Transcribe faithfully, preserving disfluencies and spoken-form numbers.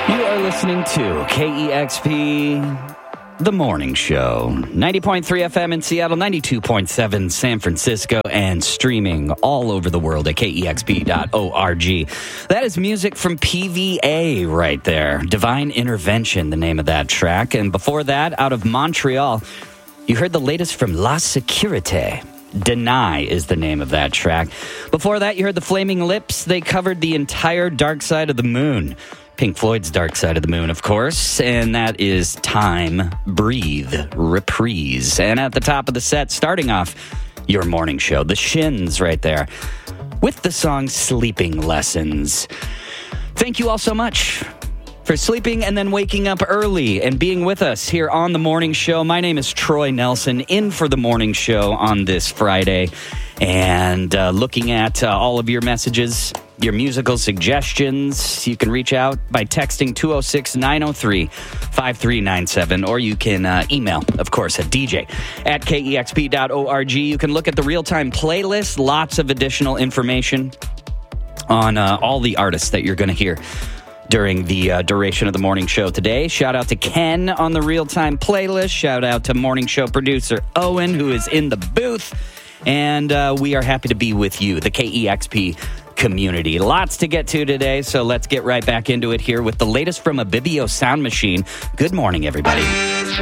You are listening to K E X P, The Morning Show. ninety point three F M in Seattle, ninety-two point seven San Francisco, and streaming all over the world at K E X P dot org. That is music from P V A right there. Divine Intervention, the name of that track. And before that, out of Montreal, you heard the latest from La Sécurité. Deny is the name of that track. Before that, you heard the Flaming Lips. They covered the entire Dark Side of the Moon. Pink Floyd's Dark Side of the Moon, of course, and that is Time, Breathe, Reprise. And at the top of the set, starting off your morning show, The Shins right there, with the song Sleeping Lessons. Thank you all so much for sleeping and then waking up early and being with us here on the morning show. My name is Troy Nelson, in for the morning show on this Friday, and uh, looking at uh, all of your messages, your musical suggestions. You can reach out by texting two oh six, nine oh three, five three nine seven, or you can uh, email, of course, at D J at K E X P dot org. You can look at the real-time playlist, lots of additional information on uh, all the artists that you're going to hear during the uh, duration of the morning show today. Shout out to Ken on the real-time playlist. Shout out to morning show producer Owen, who is in the booth. And uh, we are happy to be with you, the K E X P community. Lots to get to today, so let's get right back into it here with the latest from a Vivio Sound Machine. Good morning, everybody.